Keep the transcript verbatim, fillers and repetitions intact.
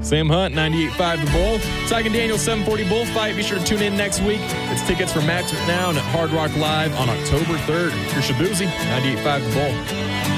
Sam Hunt, ninety-eight point five The Bull. Tyke and Daniel, seven forty Bullfight. Be sure to tune in next week. It's tickets for Max now and at Hard Rock Live on October third. Here's Shabuzi, ninety-eight point five The Bull.